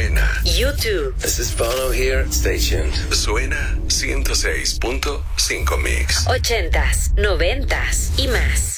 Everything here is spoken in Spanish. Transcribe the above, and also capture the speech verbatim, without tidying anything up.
Suena. YouTube. This is Bono here. Stay tuned. Suena ciento seis punto cinco Mix. Ochentas, noventas y más.